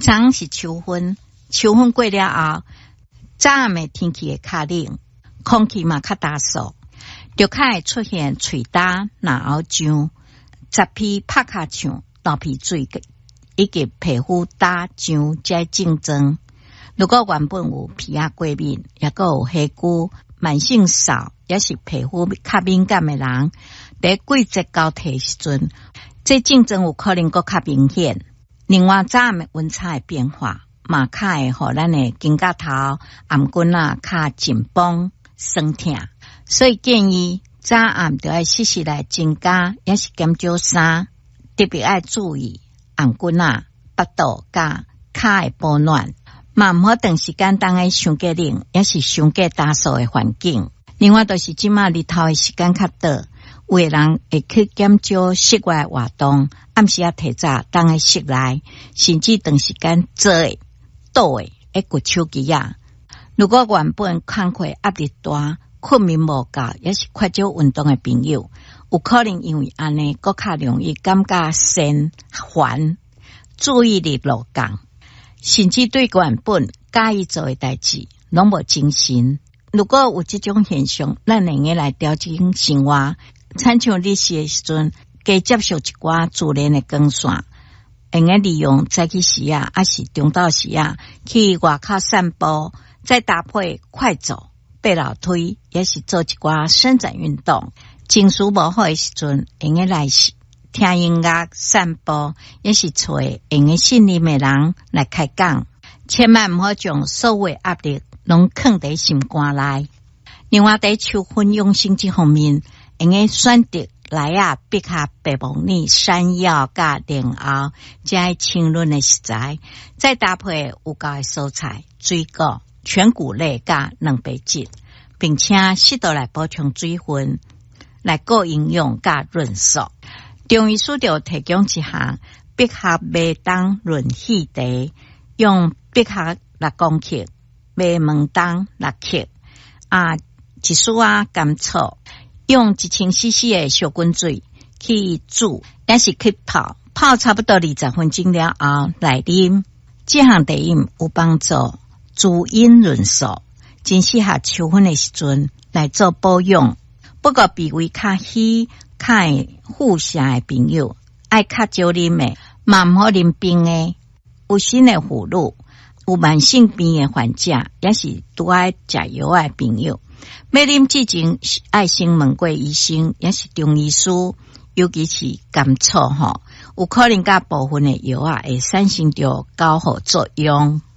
昨是秋分，秋分过了后，早暗的天气会较冷，空气嘛较干燥，就开始出现喙焦、脑后痒、十皮拍卡呛、流鼻水以及皮肤焦痒这症状。如果原本有皮肤过敏，也个有黑菇、慢性扫，也是皮肤较敏感的人，在季节交替时阵，这症状有可能更较明显。另外，早暗的温差的变化，嘛较会互咱的肩胛头、颔棍啊较紧绷、酸痛，所以建议早暗就要适时来增加，也是减少衫，特别要注意颔棍啊、腹肚甲脚的保暖，嘛毋好长时间当个伤过冷，也是伤过干燥的环境。另外，就是即马日头的时间较短。有的人会去减少室外活动，暗时啊提早当个室内，甚至长时间坐的、倒的，会骨手机啊。如果原本工课压力大、困眠无够，也是缺少运动的朋友，有可能因为安尼，更较容易感觉心烦、注意力落降，甚至对原本介意做的代志拢无精神。如果有这种现象，咱会用来调整生活。亲像日时的时阵，加接受一寡自然的光线，用个利用早起时啊，还是中昼时啊，去外口散步，再搭配快走、爬楼梯，也是做一寡伸展运动。情绪无好的时阵，用个来听音乐、散步，也是找用个信任的人来开讲。千万唔好将所有压力拢藏在心肝内。另外，在秋分养生这方面，用个选择来碧合、白木耳、山药甲莲藕，这清润的食材，再搭配有够的蔬菜、水果、全谷类甲蛋白质，并且适度来补充水分，来够营养甲润素。中医师就提供一项碧合麦冬润气茶，用碧合6公克、麦门冬6克一束甘草。用1000cc 的小滚水去煮，也是去泡差不多20分钟了后来啉。这项茶饮有帮助滋阴润燥，真适合秋分的时阵来做保养。不过脾胃较虚、较会腹泻的朋友，爱较少啉的，嘛唔好啉冰的。有新的妇女、有慢性病的患者，也是拄爱食药的朋友。要啉之前爱先问过医生，也是中医师，尤其是甘草有可能甲部分的药会产生着交互作用。